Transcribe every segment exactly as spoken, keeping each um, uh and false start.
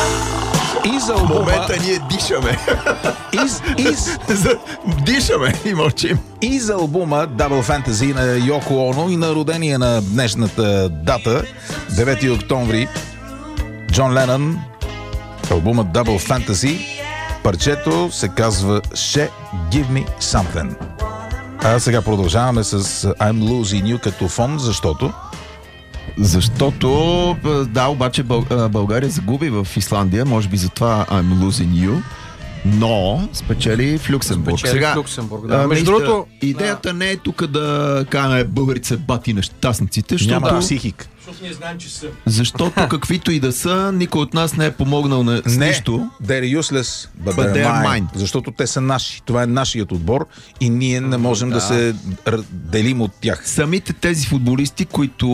И за албума... В момента ние дишаме. Из, из... Дишаме и мълчим. И за албума Double Fantasy на Йоко Оно и на родения на днешната дата, девети октомври, Джон Ленън, албума Double Fantasy, парчето се казва She Give Me Something. А сега продължаваме с I'm Losing You като фон, защото... Защото, да, обаче Бъл... България загуби в Исландия, може би затова I'm Losing You, но спечели в Люксембург. Спечели Сега, в Люксембург, да. А, Между другото... Идеята да. не е тук да кажем българите са бати нещастниците, защото... Няма психик. Защото ние знаем, че са. Защото каквито и да са, никой от нас не е помогнал на с не, нищо. They're useless, but, But they're they're mine. mine. Защото те са наши. Това е нашият отбор и ние не можем да, да се делим от тях. Самите тези футболисти, които...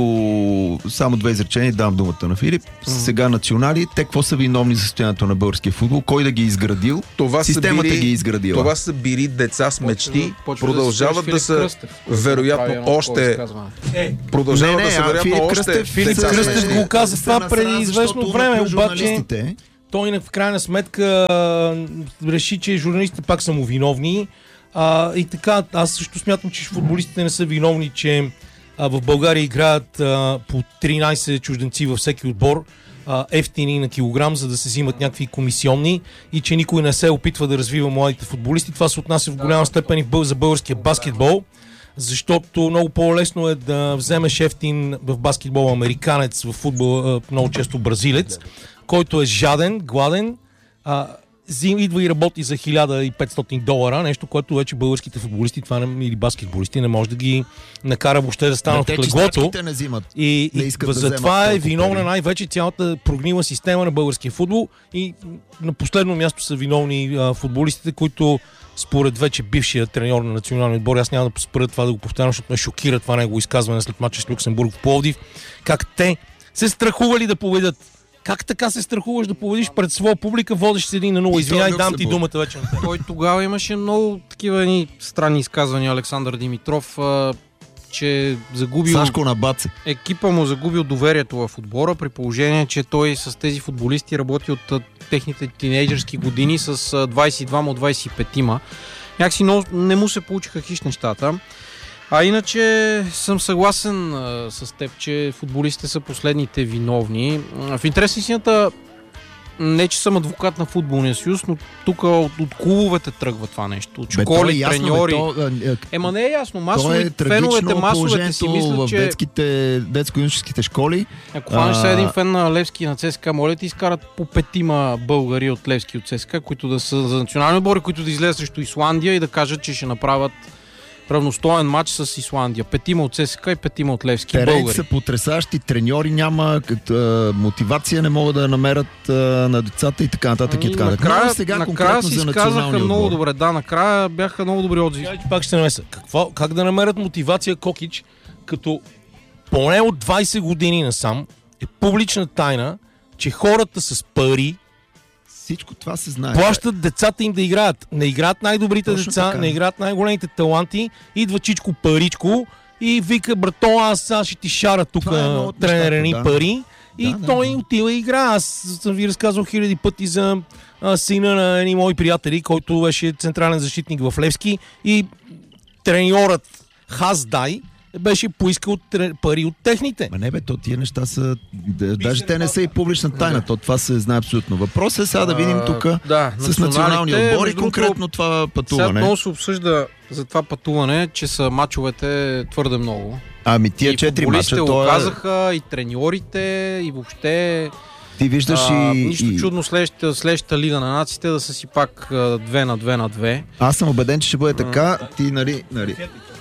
Само две изречения, давам думата на Филип. Mm-hmm. Сега национали, те какво са виновни за състоянието на българския футбол? Кой да ги е изградил? Това Системата били, ги е изградила. Това са били деца с мечти. Почва Продължават да, да са Кръстев, вероятно още... Е, Продължават не, не, да са вероятно Филип още... Кръстев, Филип деца с Кръстев мечти. го каза Се това насрана, преди известно защото време, на обаче журналистите. той в крайна сметка реши, че журналистите пак са му виновни. А, и така, аз също смятам, че футболистите не са виновни, че а, в България играят а, по тринайсет чужденци във всеки отбор, а, ефтини на килограм, за да се взимат някакви комисионни и че никой не се опитва да развива младите футболисти. Това се отнася в голяма степен и за българския баскетбол, защото много по-лесно е да вземеш ефтин в баскетбол американец, в футбол много често бразилец, който е жаден, гладен, а, зим, идва и работи за хиляда и петстотин долара, нещо, което вече българските футболисти това не, или баскетболисти не може да ги накара въобще да станат да, от леглото. не взимат. И, не и да за това е виновна пари. най-вече цялата прогнила система на българския футбол и на последно място са виновни а, футболистите, които според вече бившия треньор на националния отбор, аз няма да спра това да го повтарям, защото ме шокира това негово изказване след мача с Люксембург в Пловдив, как те се страхували да победят. Как така се страхуваш да победиш пред своя публика, водиш се един на нула? Извинявай, дам ти думата вече на теб. Той тогава имаше много такива ни странни изказвания, Александър Димитров, а, че загубил... Сашко на Баце. Екипа му загубил доверието в отбора, при положение, че той с тези футболисти работи от а, техните тинейджърски години с а, двайсет и двама от двайсет и петима. Някакси но, не му се получиха хищ нещата. А иначе съм съгласен а, с теб, че футболистите са последните виновни. В интерес на истината, не че съм адвокат на футболния съюз, но тук от, от клубовете тръгва това нещо. От школи, бе, ясно, треньори. Бе, то, е, Ема не е ясно. Масови, е феновете, масовете си мислят, в че... детските, детско-юношеските школи. Ако хванеш сега един фен на Левски и на ЦСКА, моля ти изкарат по петима българи от Левски и от ЦСКА, които да са за национални отбори, които да излезат срещу Исландия и да кажат, че ще направят равностоен матч с Исландия. Петима от ЦСКА и петима от Левски. Теренци българи. са потресащи, треньори няма, като, мотивация не могат да намерят а, на децата и така нататък. Ами, и така. накрая, Но сега накрая си за изказаха много отбор. добре. Да, накрая бяха много добри отзиви. Пак ще намеса. Какво, как да намерят мотивация Кокич, като поне от двайсет години насам е публична тайна, че хората с пари всичко това се знае. плащат децата им да играят. Не играят най-добрите Точно деца, така. не играят най-големите таланти. Идва Чичко Паричко и вика: брато, аз, аз ще ти шара тук Това е едно от тренера ни нещата, да. пари. И Да, да, той да. отива и игра. Аз съм ви разказвал хиляди пъти за а, сина на едни мои приятели, който беше централен защитник в Левски, и треньорът Хаздай беше поискал тре- пари от техните. Ма не бе, то тия неща са... Да, даже те не са и публична тайна, то това се знае абсолютно. Въпросът е сега да видим тук да, с национални отбори между конкретно другото, това Сега пътуване. много се обсъжда за това пътуване, че са мачовете твърде много. Ами тия И четири мача, футболистите то го е... казаха, и треньорите, и въобще... Ти виждаш а, и... нищо и... чудно следващата, следващата лига на нациите да са си пак а, две на две на две. Аз съм убеден, че ще бъде така. Ти, нали... нали...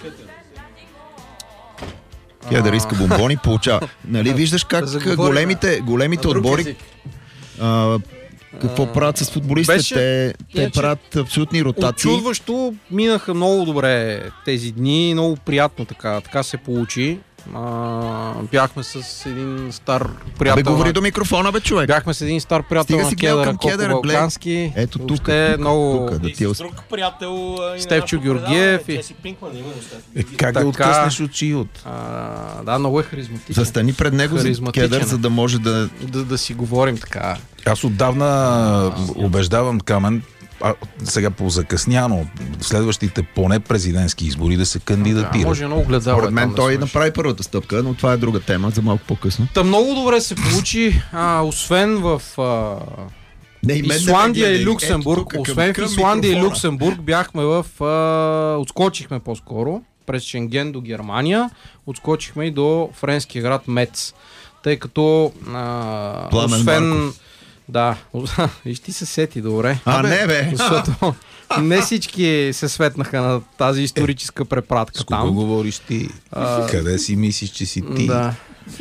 Тя да риска бомбони, получава. Нали виждаш как Заговори, големите, големите отбори а, какво А, правят с футболистите? беше- Те, те иначе- правят абсолютни ротации. Очудващо минаха много добре тези дни, много приятно така, така се получи. А, бяхме с един стар приятел. Абе, говори на... до микрофона, бе, човек. Бяхме с един стар приятел Стига на си гледал Кедъра, към Коко Кедъра, глед. Балкански. Ето тук, Въобще тук, много... тук, да И ти с ос... друг приятел а, и на Стефчо нашото Георгиев предаване, и- Джеси Пинкман, именно Стефчо Е, Георгиев. как да Така. откъснеш очи от... А, да, много е харизматичен. Застани пред него за Харизматичен. Кедър, за да може да... Да, да си говорим така. Аз отдавна убеждавам Камен, а, сега по-закъсняно, следващите поне президентски избори да се Да, кандидатира. може много гледал. Според мен той направи първата стъпка, но това е друга тема, за малко по-късно. Та много добре се получи, а, освен в а, Не, и мен не ме Исландия гледай. и Люксембург. Ето тук, към- Освен в към Исландия и микрофона. Люксембург бяхме в... А, отскочихме по-скоро през Шенген до Германия. Отскочихме и до френския град Мец. Тъй като а, Пламен освен... Марков. Да, виж ти се сети добре. А, не, бе. Защото не всички се светнаха на тази историческа препратка С кого там. говориш ти? А, Къде си мислиш, че си ти? Да.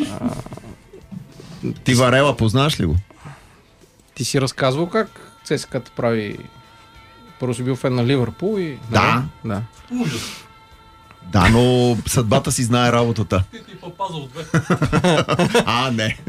Ти Варела, познаваш ли го? Ти си разказвал как ЦСКА-та прави... Първо си бил фен на Ливърпул и... Да. Да. Да, но съдбата си знае работата. Ти попазал от две. А, не.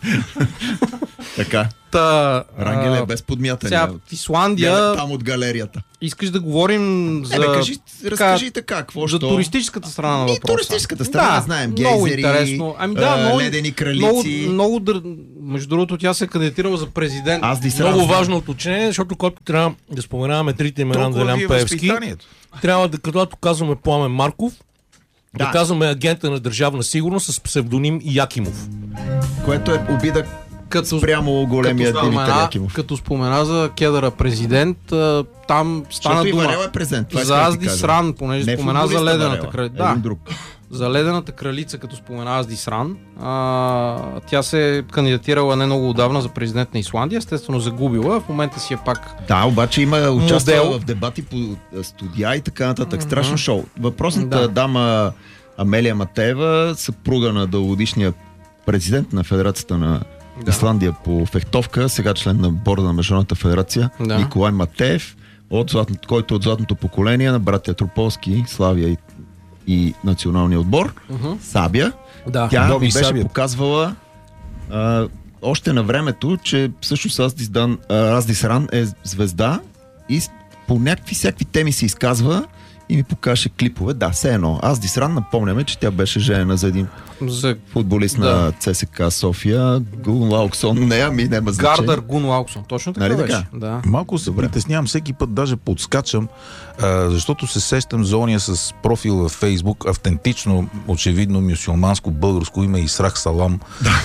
Така. Та, Рангел е а, без подмятане. сега в Исландия Гледа там от галерията. искаш да говорим за, Ебе, кажи, така, разкажи така, какво за що? туристическата страна на И въпроса. туристическата страна, да, знаем. много Гейзери, интересно. Ами да, а, много, ледени кралици. много, много, дър... между другото, тя се е кандидатирала за президент. Аз ди Много важно уточнение, защото когато трябва да споменаваме трите имена на Толкова ви Делян е Пеевски, възпитанието. трябва да, когато казваме Пламен Марков, да. Да. да казваме агента на Държавна сигурност с псевдоним Якимов. Което е обида като, спрямо големия като, Димитър спомена, Якимов. като спомена за Кедъра президент, а, там стана Защото и дума Варел е презент. Това за искам да Аз ти ди кажа. Сран, понеже Не спомена за футболиста ледената Варела, кралица. един Да, друг. за ледената кралица, като спомена Аз ди Сран. А, тя се е кандидатирала не много отдавна за президент на Исландия, естествено загубила, в момента си е пак... Да, обаче има участва Модел. в дебати по а, студия и така нататък. Страшно шоу. Въпросната Да. дама Амелия Матеева, съпруга на дългогодишния президент на Федерацията на Да. Исландия по фехтовка, сега член на борда на Международната федерация, Да. Николай Матеев, от златното, който е от златното поколение на братя Трополски, Славия и, и националния отбор, Мгм. Сабия. Да. Тя Боби ми беше Сабия. показвала а, още на времето, че всъщност Аздисдан, Аздисран е звезда и с- по някакви всякакви теми се изказва и ми покаже клипове. Да, все едно. Аздисран, напомняме, че тя беше женена за един За футболист Да. на ЦСКА София, Гун Лауксон. Не, ами няма значение. Гардър Гун Лауксон. Точно така Нали беше. така? Да. Малко се притеснявам, всеки път даже подскачам, а, защото се сещам за ония с профил във Фейсбук, автентично, очевидно, мюсюлманско, българско име Исрах Салам.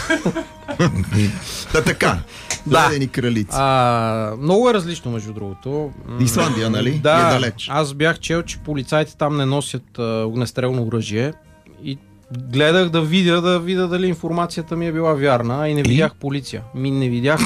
Да, така. Да. Ледени кралици. А, много е различно, между другото. М, Исландия, нали? Да, Е далеч. аз бях чел, че полицайите там не носят а, огнестрелно оръжие и гледах да видя, да видя дали информацията ми е била вярна и не видях полиция. Ми не видях.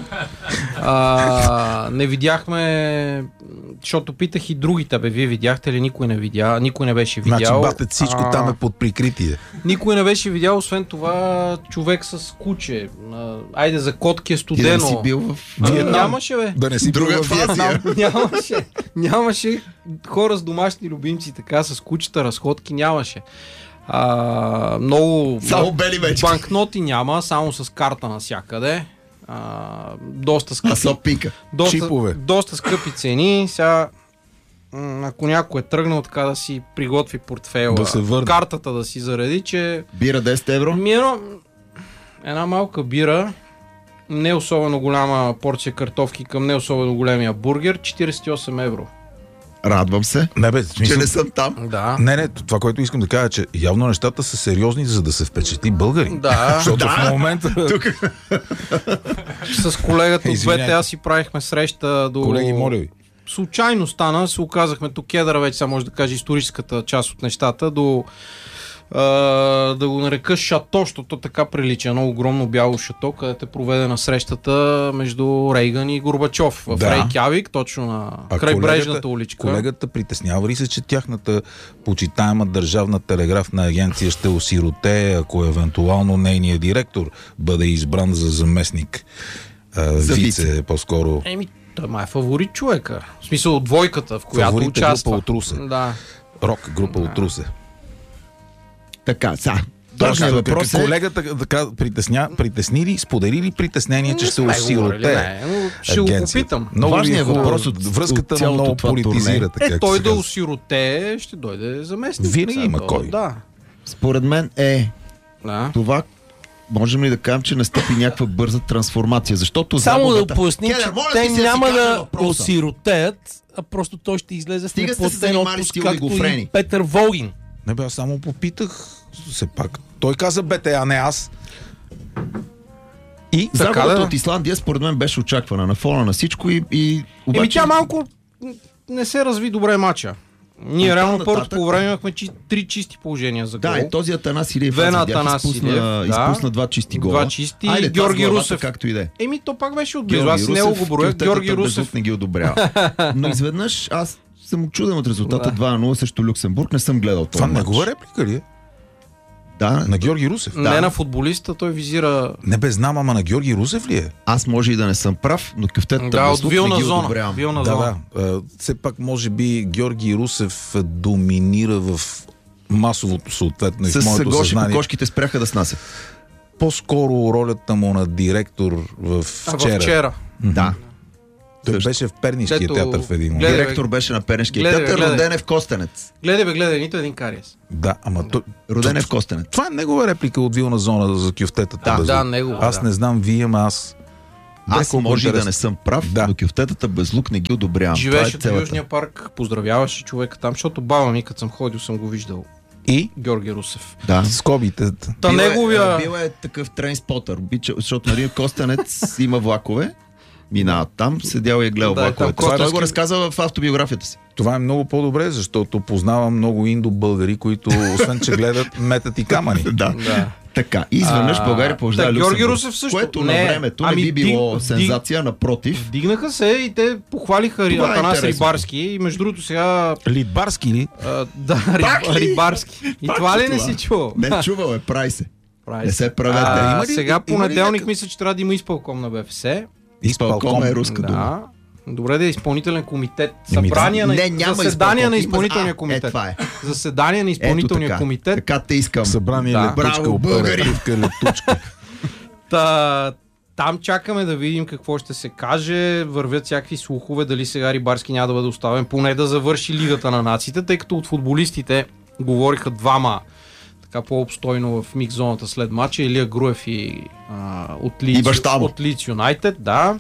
а, не видяхме, защото питах и другите, бе, вие видяхте ли? Никой не видя, никой не беше видял. Значи, бате, всичко А, там е под прикритие. Никой не беше видял, освен това човек с куче. А, айде за котки е Ти да студено. не си бил в... Ами, Виетнам. нямаше, бе. Да не си Друга бил в фаза. Виетнам. нямаше, нямаше хора с домашни любимци, така, с кучета, разходки, нямаше. А, много... Само бели вече. Банкноти няма, само с карта навсякъде. А, доста скъпи. А со пика. доста, чипове. доста скъпи цени. Сега, м, ако някой е тръгнал така да си приготви портфейла, Да се върне. картата да си зареди, че Бира десет евро. ми едно, една малка бира, не особено голяма порция картофки към не особено големия бургер, четиридесет и осем евро. Радвам се, Не, бе, в че смисъл, не съм там. Да. не, не, това, което искам да кажа, че явно нещата са сериозни, за да се впечатли българи. Да. Защото Да. в момента... Тук. С колегата от Извинявайте. двете аз си правихме среща до... Колеги, моля ви. Случайно стана, се оказахме тук Кедъра, вече сега може да кажа историческата част от нещата, до а, да го нарека шато, защото така прилича, едно огромно бяло шато, където е проведена срещата между Рейган и Горбачов в Да. Рейкявик, точно на А крайбрежната уличка. Колегата притеснява ли се, че тяхната почитаема държавна телеграфна агенция ще осироте, ако евентуално нейният директор бъде избран за заместник а, За вице, вице. по-скоро. Еми, той май е фаворит човека. В смисъл двойката, в която Фаворит е група участва. от Русе. Да. Рок група от Русе. Така, са. Важният въпрос е... Колегата така притесня, притесни ли, сподели ли притеснение, че ще осиротее? Ще го попитам. Важният въпрос от връзката му много политизира. Е, той да осиротее, ще дойде заместник. Винаги има кой. Да. Според мен е Да. това. Можем ли да кажем, че настъпи някаква бърза трансформация? Защото Само загубата... да поясним, че те няма да осиротеят, а просто той ще излезе в неплатен отпуск, както и Петър Волгин. Не бе, аз само попитах. Все пак. Той каза БТ, а не аз. И загубата да... от Исландия според мен беше очаквана на фона на всичко и, и обаче... Еми тя малко не се разви добре матча. Ние реално първото по време имахме чи, три чисти положения за гол. Да, и този Атанас Илиев Вена Атанас изпусна, да, изпусна два чисти гола. Два чисти Айде, и Георги главата, Русев. Както и да е. Еми то пак беше отблизо. Аз не го броя. Георги Русев не ги одобрява. Но изведнъж аз съм чуден от резултата да. два нула срещу Люксембург. Не съм гледал това. Това негова реплика ли е? Да. На Георги Русев? Не Да. на футболиста, той визира... Не бе, знам, ама на Георги Русев ли е? Аз може и да не съм прав, но кюфтетата да, от вилна не ги зона. одобрявам. Вилна да, зона. да. Все пак може би Георги Русев доминира в масовото съответно и в С моето Гоши съзнание. кокошките спряха да снасят. По-скоро ролята му на директор в вчера. А, в вчера. Да. Той беше в Пернишкия Дето... театър в един момент. Гледай, Директор беше на Пернишкия гледай, театър, гледай. роден е в Костенец. Гледай бе, гледай, нито един кариес. Да, ама той... Роден е в Костенец. Това е негова реплика от вилна зона за кюфтетата. Да, без да, лук. негова, Аз да. не знам вие, ама аз... Аз Колко може и да интересно. не съм прав, Да. но кюфтетата без лук не ги одобрявам. Живееше Това е в целата. Южния парк, поздравяваше човека там, защото баба ми, като съм ходил, съм го виждал. И? Георги Русев. Да. Скобите. Та Бил е- неговия... Бил е такъв трейнспотър, обича, защото нали Костенец има влакове, минават там, седял и е гледал Да, и там влаковете. Това той Костенски- го разказва в автобиографията си. Това е много по-добре, защото познавам много индо-българи, които освен, че гледат, метат и камъни. Да. Да. Така, и изведнъж А, България побеждава да, Люксембург. Георги Русев също. Което Не, на времето ами не би било диг- сензация, напротив. Вдигнаха се и те похвалиха Това е Атанас интересно. Рибарски. И между другото сега... Литбарски ли? А, да, Пак Риб, ли? Рибарски. И Пак това ли ли не това? си чувал? Не чувал е, прави се. Прави Не се. се правете. А, Има ли- сега има ли понеделник някакъв- мисля, че трябва да има изпълком на БФС. Изпълком е руска дума. Да. Добре да е изпълнителен комитет. Еми, Събрание на Не, няма заседание на изпълком. изпълнителния Има- а, комитет. Е, това е. Заседание на Ето изпълнителния така. комитет. Така те искам. Събрание Да. летучка, Браво, българи! оперативка, летучка. Та, там чакаме да видим какво ще се каже. Вървят всякакви слухове, дали сега Рибарски няма да бъде оставен, поне да завърши Лигата на нациите, тъй като от футболистите говориха двама така по-обстойно в микс зоната след матча. Илия Груев и а, от И баща му. Лидс, от Лидс Юнайтед, да.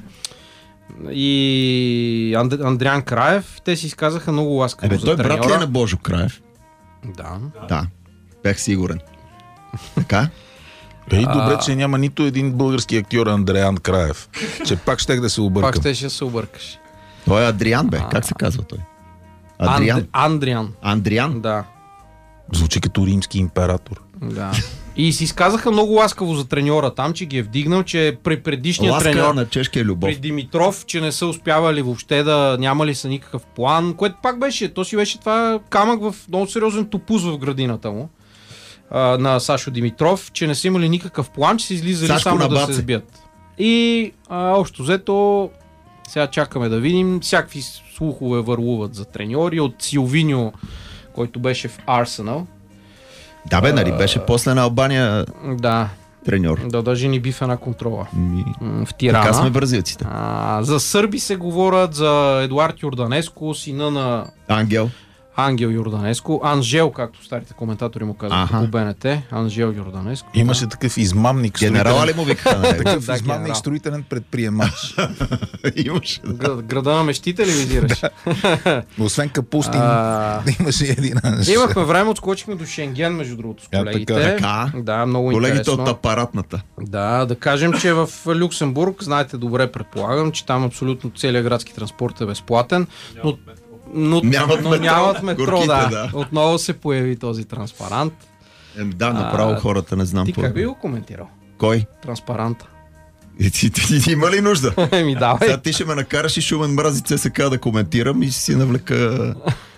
И Анд, Андриан Краев, те си изказаха много ласкаво Ебе, за той треньора. брат ли е на Божо Краев? Да. Да. Бях сигурен. Така? Ей, добре, че няма нито един български актьор Андреан Краев. Че пак щех да се Пак объркам. ще ще се объркаш. Той е Адриан, бе. Как се казва той? Адриан? Анд, Андриан. Андриан? Да. Звучи като римски император. Да. И си изказаха много ласкаво за треньора там, че ги е вдигнал, че при предишния Ласка треньор, на чешкия любов. при Димитров, че не са успявали въобще да нямали са никакъв план, което пак беше, то си беше това камък в много сериозен топуз в градината му а, на Сашо Димитров, че не са имали никакъв план, че са излизали Сашко само на да баце. се сбият. И а, общо взето, сега чакаме да видим, всякакви слухове върлуват за треньори, от Силвиньо, който беше в Арсенал. Да, бе, нали беше после на Албания Да, треньор. да, даже ни би в една контрола. Ми, М, В Тирана. Така сме бразилците. А, за сърби се говорят, за Едуард Йорданеско, сина на Ангел. Ангел Йорданеско, Анжел, както старите коментатори му казват Аха. по БНТ, Анжел Йорданеско. Имаше такъв измамник. Генерала ли строителен- му викаха на него? Такъв Да, измамник генерал. строителен предприемач. Имаше. да. Град, града на мечтите ли визираш? Освен Капустин, А, имаше един анж. Имахме време, отскочихме до Шенген, между другото, с А, колегите. така, така. Да, много Колегите интересно. от апаратната. Да, да кажем, че в Люксембург, знаете добре, предполагам, че там абсолютно целият градски транспорт е безплатен, но, но, Нямат но метро, нямат метро, горките, да. да. Отново се появи този транспарант. Е, да, направо А, хората не знам. Ти какво. как би го коментирал? Кой? Транспаранта. И ти, ти, ти, има ли нужда? Еми давай. Сега ти ще ме накараш и Шумен мрази ЦСК да коментирам и ще си навлека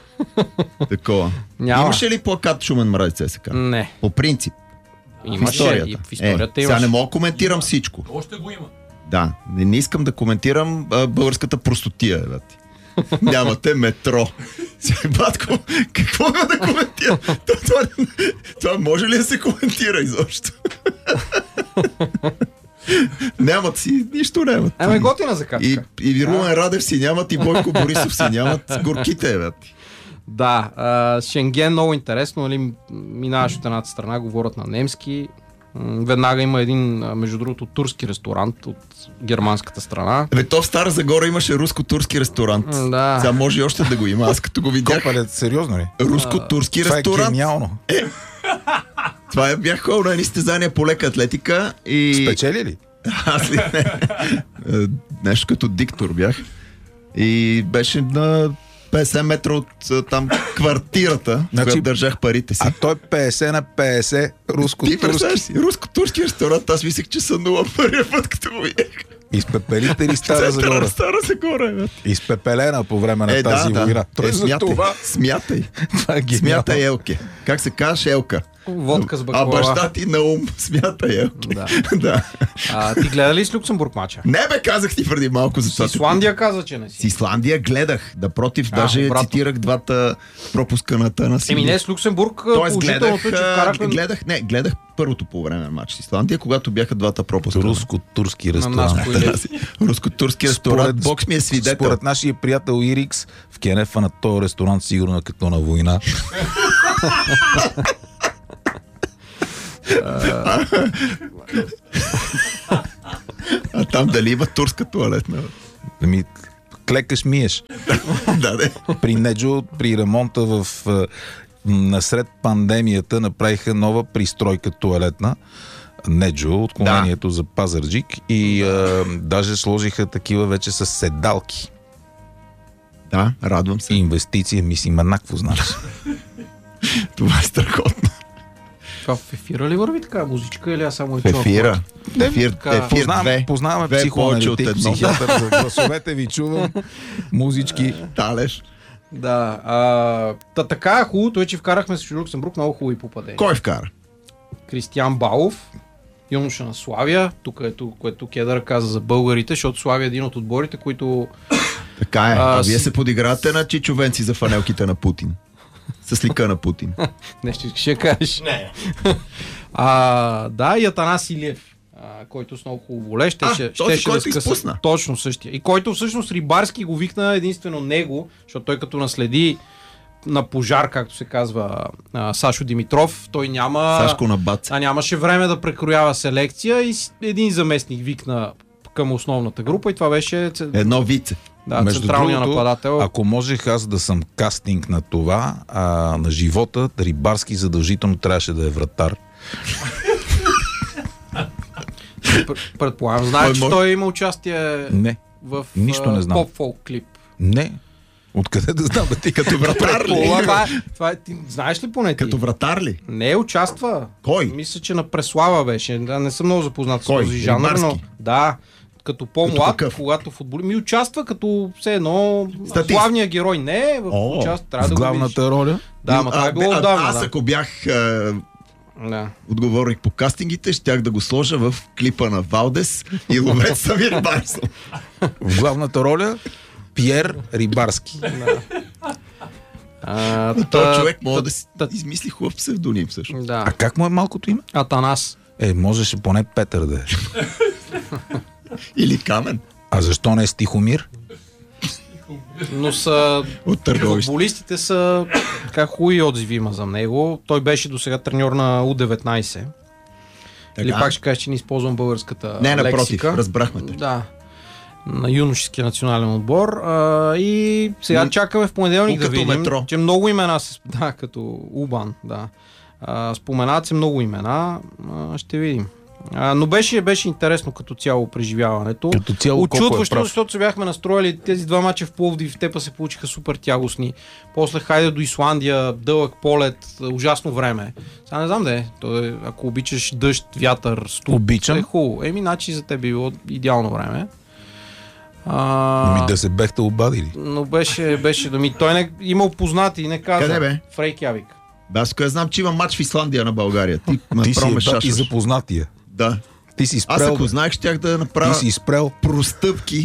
такова. Няма. Имаше ли плакат Шумен мрази ЦСК? Не. По принцип. В Имаше. историята. И в историята е, имаше. сега не мога да коментирам всичко. Още го има. Да, не, не искам да коментирам а, българската простотия. Бе. Нямате метро. Батко, какво има да коментира? Това, това, това може ли да се коментира изобщо? Нямат си, нищо нямат. Ема готина закачка. И, и Румен Радев си нямат, и Бойко Борисов си нямат, горките, бе. Да, а, Шенген много интересно, нали, минаваш от едната страна, говорят на немски. Веднага има един, между другото, турски ресторант от германската страна. Бе, то в Стара Загора имаше руско-турски ресторант. Да. Сега може и още да го има. Аз като го видях. Копалят, сериозно ли? Руско-турски Това е ресторант. гениално. Е, това е, бях ходил на едни състезания по лека атлетика и... Спечели ли? Аз ли не? Нещо като диктор бях. И беше на петдесет метра от там квартирата, Значи, която държах парите си. А той петдесет на петдесет Ти руско-турски. представяш си, руско-турски ресторант, аз мислех, че са нула първия път, като го видях. Изпепелите ли Стара Центъра Загора? на Стара Загора, бе. Изпепелена по време на Е, тази да, война. да. Той Е, за смятай, това. смятай. Това е гениално. Смятай, Елке. Как се казваш, Елка? Водка с А баклава. баща ти на ум, смятай, Елке. Да. Да. А, ти гледа ли с Люксембург мача? Не бе, казах ти преди малко за С това. Исландия каза, че не С си. Исландия гледах. Напротив, А, даже обратно. цитирах двата пропуска на Тана си. Еми не, с Люксембург Тоест положителното гледах, е, че а, вкарахме гледах, не, гледах първото по време на матч с Исландия, когато бяха двата пропуска. Руско-турски на нас ресторант. поиле. Руско-турски ресторант. Бокс ми е свидетел. Според нашия приятел Ирикс, в Кенефа на този ресторант сигурно е като на война. А там дали има турска туалетна? Ами, клекаш миеш. Да, да. При Неджо, при ремонта в е, насред пандемията направиха нова пристройка туалетна. Неджо, отклонението да. за Пазарджик, и е, даже сложиха такива вече с седалки. Да, радвам се. И инвестиция, мислим, еднакво значи. Това е страхотно. Това в ефира ли върви така музичка или аз само е В ефира. Ефир, Така, ефир Познаваме, две. познаваме Две повече от психоаналитик, едно. психиатър, за гласовете ви чувам, музички. Талеш. Да, а, та, така е хубавото е, че вкарахме с Люксембург много хубави попадения. Кой вкара? Кристиян Балов, юноша на Славия, тук ето, което Кедър каза за българите, защото Славия е един от отборите, които... Така е. А, А, вие с- се подигравате на чичовенци за фанелките на Путин. С лика на Путин. Нещо ще кажеш. Не. А, да, и Атанас Илиев, а, който с много хубаво воле, ще, А, ще, този, ще който разкъса. изпусна. Точно същия. И който всъщност Рибарски го викна единствено него, защото той като наследи на пожар, както се казва, а, Сашо Димитров, той няма... Сашко на бац. А нямаше време да прекроява селекция и с- един заместник викна към основната група и това беше ц- Едно вице. да, Между централния другото, нападател. Ако можех аз да съм кастинг на това, а, на живота, Рибарски задължително трябваше да е вратар. Пр- Предполагам. Знаеш, Той че може- той има участие Не, в нищо не знам. поп-фолк клип. не. Откъде да знам, бе, ти като вратар ли? Предполагам, това, е- това е, ти знаеш ли поне ти? Като вратар ли? Не, участва. Кой? Мисля, че на Преслава беше. Да, не съм много запознат Кой? с този жанр, но Рибарски? да. Като по-млад, Като какъв? когато футболи... Ми участва като все едно Статист. главният герой. Не, в О, участ... трябва в да го видиш. главната роля. Да, ама това А, е било бе, а- отдавна. Аз да. ако бях а, Да. отговорник по кастингите, щях да го сложа в клипа на Валдес и ловец Самир Барсъл. В главната роля Пиер Рибарски. А, Той та- човек може та- да си та- измисли хубав псевдоним също. Да. А как му е малкото име? Атанас. Е, можеше поне Петър да е. Или Камен А защо не е Стихомир? Но са... от Търговище. Футболистите са така хубави отзиви има за него. Той беше до сега треньор на У деветнайсет. Или пак ще кажеш, че не използвам българската Не, напротив, лексика. разбрахме те. Да. На юношеския национален отбор. А, и сега М, чакаме в понеделник да като видим, метро. че много имена се... Да, като Убан, да. А, споменават се много имена. А, ще видим. А, но беше, беше интересно като цяло преживяването. Като цяло колко е Очудващо, прав. защото се бяхме настроили тези два мача в Пловдив, те па се получиха супер тягостни. После хайде до Исландия, дълъг полет, ужасно време. Сега не знам де, той, ако обичаш дъжд, вятър, студ, Обичам. е хубаво. Еми, значи за теб би било идеално време. А, Ами да се бехте обадили. но беше, беше да ми. Той не, имал познати, не каза. Къде бе? В Рейкявик. Бе, аз къде знам, че има матч в Исландия на България. Ти ме Ти си направо ме е да, и шашваш. запознатия. Да. Ти си Аз спрел. ако бе. знаех, щях да направя Ти си спрел. простъпки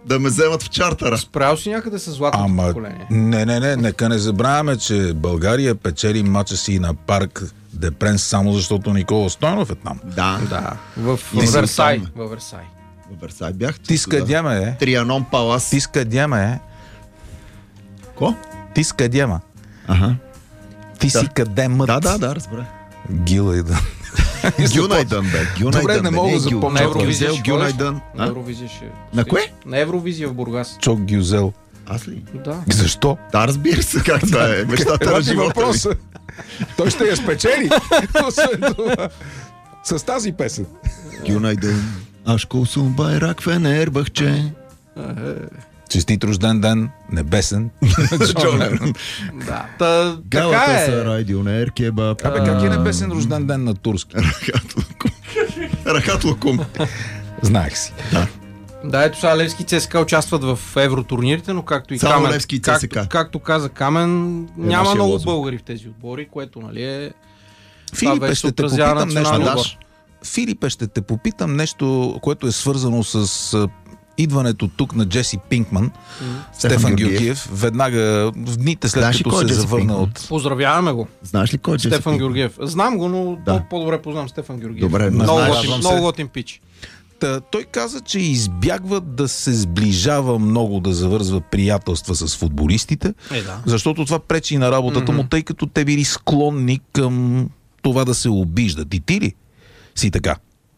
да ме вземат в чартера. Справил си някъде с златното Ама, поколение. не, не, не, нека не забравяме, че България печели мача си на парк Депренс само защото Никола Стойнов е там. Да. Да, в И си Версай. там. Във Версай. В Версай бях. Ти скъдяме, е. Трианон Палас. Ти скъдяме, е. Ко? Ти скъдяма. Ага. Ти си Да. къде мът. Да, да, да, разбрах. Гилайдън. Гюнайдън, бе. Гюнайдън, Добре, не бе, мога е да Гюл. запомня. На Евровизия Гюзел, ще ходиш? Гюнайдън. На А? Евровизия ще... На кое? На Евровизия в Бургас. Чок Гюзел. Аз ли? Да. Защо? Да, разбира се как това е. Мечтата на Ради живота ми. въпроса. Той ще я спечели. Освен това. С тази песен. Гюнайдън. Ашко сум байрак Фенербахче. Честит рожден ден, небесен. Джон Ленон. Да. Та, така Галата е. са райдионер кебаб. Абе, как е небесен рожден ден на турски? Рахат лукум. Рахат лукум. Знаех си. Да, ето сега Левски и ЦСКА участват в евротурнирите, но както и Само Камен, Левски и както, ЦСКА. както каза Камен, няма нашия много лозунг. българи в тези отбори, което нали е... Филипе, вече ще се те отразява попитам нещо. националния А, отбор. даш? Филипе, ще те попитам нещо, което е свързано с а, идването тук на Джеси Пинкман, Стефан, Стефан Георгиев. Георгиев. Веднага, в дните след Знаеш ли като кой е се Джеси завърна Пинкман? от... Поздравяваме го. Знаеш ли кой е Джеси Стефан Пинкман? Георгиев. Знам го, но Да. да. по-добре познавам Стефан Георгиев. Добре, но много, знаеш- готин, Радвам се. много готин пич. Та, той каза, че избягва да се сближава много, да завързва приятелства с футболистите, Е, да. защото това пречи на работата му, тъй като те били склонни към това да се обиждат. И ти ли си така?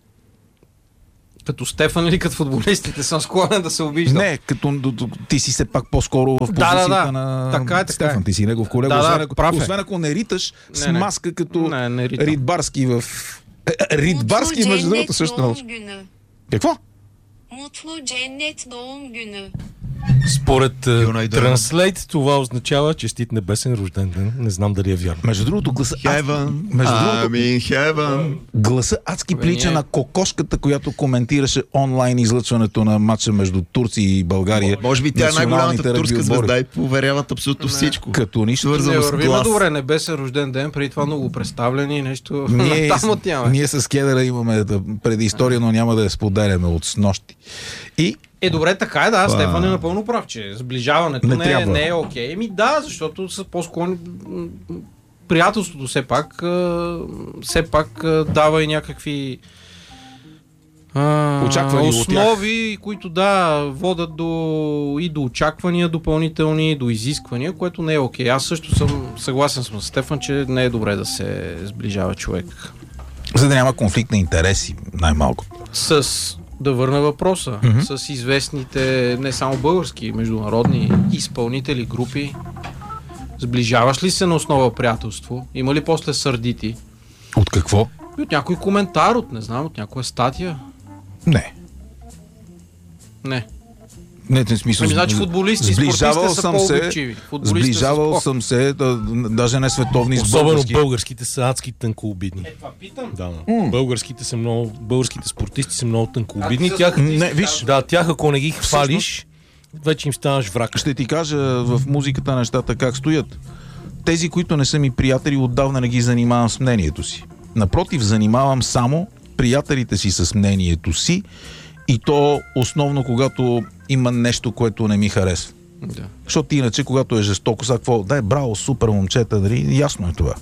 Като Стефан или като футболистите съм склонен да се обиждам. Не, като д- д- ти си все пак по-скоро в позицията Да, да, да. на Така е, така Стефан. е. Ти си негов колега, Да, да, освен, ако, прав е. освен ако не риташ с Не, не. маска като Не, не ритам. Ридбарски в... Е, е, Ридбарски, между другото, също не. doğum günü. Какво? Mutlu cennet doğum günü. Според Юнайдън. Транслейт това означава честит небесен рожден ден. Не знам дали е вярно. Между другото, гласа... Heaven. Между другото, I'm in heaven. гласа адски Бе, прилича ние- на кокошката, която коментираше онлайн излъчването на матча между Турция и България. Може би тя е Националните най-голямата ръгби турска отбори. звезда и поверяват абсолютно всичко. Като нищо. Свързано Не с вървиме глас. добре, небесен рожден ден, преди това много представлени, нещо Ние, там отняваме. ние с Кедъра имаме да, предистория, но няма да я споделяме от снощи. И Е, добре, така е, да, Това- Стефан е напълно прав, че сближаването Не не, не, е, трябва. не е окей. Еми да, защото са по-склонни... м, м, Приятелството все пак, а, все пак а, дава и някакви а, Очаквания от основи, които да, водят до, и до очаквания допълнителни, до изисквания, което не е окей. Аз също съм съгласен с Стефан, че не е добре да се сближава човек. за да няма конфликт на интереси, най-малко. С, да върна въпроса, Мгм. с известните, не само български, международни изпълнители, групи, сближаваш ли се на основа приятелство? Има ли после сърдити? От какво? И от някой коментар, от не знам, от някоя статия? Не. Не. Не, в смисъл. Ами, значи футболисти и сближавал спортисти са съм се, по-обичиви. Футболистите са Сближавал по- съм се, да, даже не световни с Особено български. българските са адски тънкообидни. Е, това питам. Да, да. Българските са много, българските спортисти са много тънкообидни. А ти Тях, с- Не, виж, да, тях ако не ги хвалиш, вече им ставаш враг. ще ти кажа в музиката нещата как стоят. Тези, които не са ми приятели, отдавна не ги занимавам с мнението си. Напротив, занимавам само приятелите си с мнението си и то основно когато има нещо, което не ми харесва. Да. Защото иначе, когато е жестоко, сега какво? Дай, браво, супер момчета, дали? Ясно е това.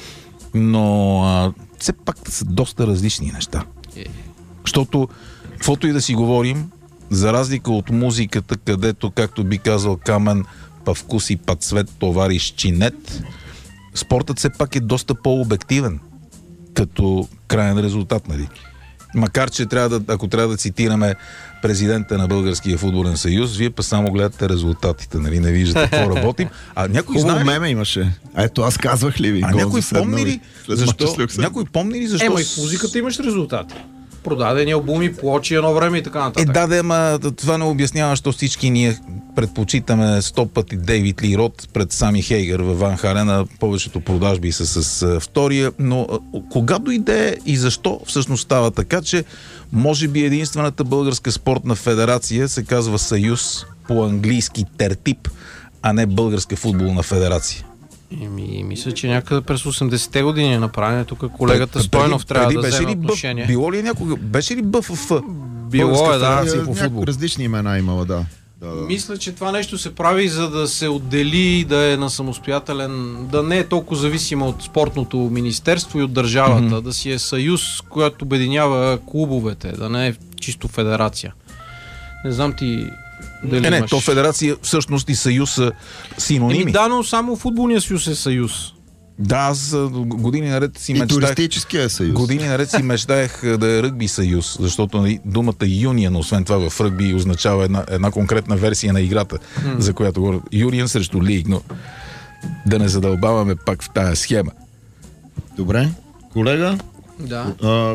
Но а, все пак са доста различни неща. Е. Защото, каквото и да си говорим, за разлика от музиката, където, както би казал Камен, па вкус и па цвет товариш чинет, спортът все пак е доста по-обективен като крайен резултат, нали? Макар, че трябва да, ако трябва да цитираме президента на Българския футболен съюз, вие па само гледате резултатите, нали? Не виждате какво работим. А някой Хубаво знае ли? меме имаше. А ето аз казвах ли ви? А гол някой за седна, помни ли? бе. След Защо? мача с Люксембург. Някой помни ли защо? Ема и с- в музиката имаш резултати. Продадени албуми, плочи едно време и така Е, нататък. да, да, ма това не обяснява, защо всички ние предпочитаме сто пъти Дейвид Ли Рот пред Сами Хейгър във Ван Харена. Повечето продажби са с а, втория, но а, кога дойде и защо всъщност става така, че може би единствената българска спортна федерация се казва Съюз по английски Тертип, а не Българска футболна федерация? Еми, мисля, че някъде през осемдесетте години е направен. Тук колегата Стойнов трябва преди да беше вземе ли бъв, отношение. било ли някога, беше ли БФФ? Било Българска е, да. федерация по Някакви футбол? различни имена имала, да. Да, да. Мисля, че това нещо се прави, за да се отдели, да е на самостоятелен, да не е толкова зависимо от спортното министерство и от държавата, mm-hmm. да си е съюз, който обединява клубовете, да не е чисто федерация. Не знам ти дали Не, не, имаш... то федерация всъщност и съюз са синоними. Еми да, но само футболния съюз е съюз. Да, аз а, години наред си И мечтах. туристическия съюз. Години наред си мечтаех а, да е ръгби съюз, защото нали, думата юнион, освен това в ръгби, означава една, една конкретна версия на играта, mm. за която говоря. Юнион срещу лиг, но да не задълбаваме пак в тая схема. Добре. Колега, Да. а,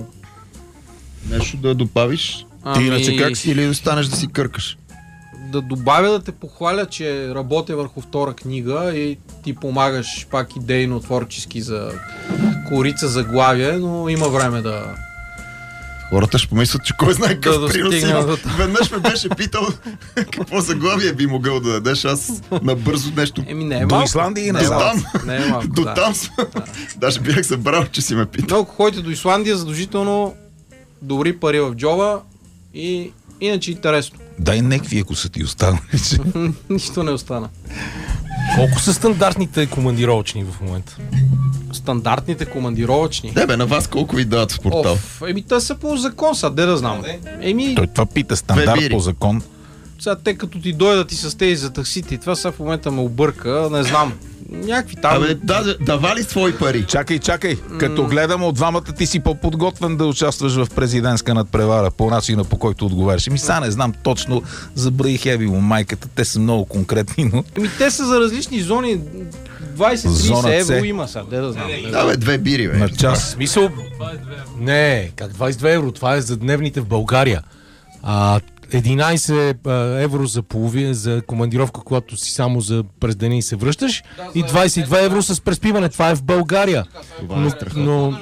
нещо да добавиш? Ами... Ти иначе как си или останеш да си къркаш? Да добавя да те похваля, че работя върху втора книга и ти помагаш пак идейно, творчески за корица заглавие, но има време да... Хората ще помислят, че кой знае какъв Да принос достигна има. до там. Веднъж ме беше питал какво заглавие би могъл да дадеш. Аз набързо нещо. Еми не е До малко. Исландия и не е назад. малко. Не е малко, До да. там съм. Даже бях събрал, че си ме питал. Но ако ходите до Исландия, задължително добри пари в джоба и иначе интересно. Дай некви, ако са ти останали. Нищо не остана. Колко са стандартните командировъчни в момента? Стандартните командировъчни. Не бе, на вас колко ви дават в портал? Оф, еми те са по закон, сега де да знам. Еми, Той това пита стандарт бири. по закон. сега те като ти дойдат и с тези за таксите и това сега в момента ме обърка, не знам. Някакви там... Абе, да, давали свои пари. Чакай, чакай. Като гледам от двамата, ти си по-подготвен да участваш в президентска надпревара по начина, по който отговаряш. Ми сега не знам точно, забравих еви му майката, те са много конкретни, но... Еми те са за различни зони. двайсет Зона трийсет С. евро има сега, де да знам. Не Да, знам. бе, две бири, бе. на час. Смисъл... Не, как двайсет и две евро? Това е за дневните в България. А, единайсет а, евро за половина, за командировка, когато си само за през деня и се връщаш. И двайсет и две евро с преспиване. Това е в България. Но, но,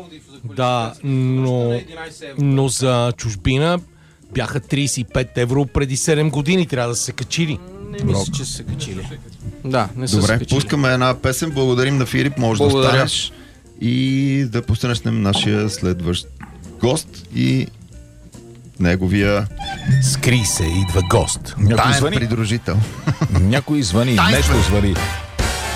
да, но, но за чужбина бяха трийсет и пет евро преди седем години. Трябва да се качили. Не мисля, че са се качили. Да, не са се Добре, качили. пускаме една песен. Благодарим на Филип. Може Благодаря. да останеш и да посрещнем нашия следващ гост и неговия Скри се, идва гост. Някой таен звъни. придружител. Някой звъни. Нещо звъни.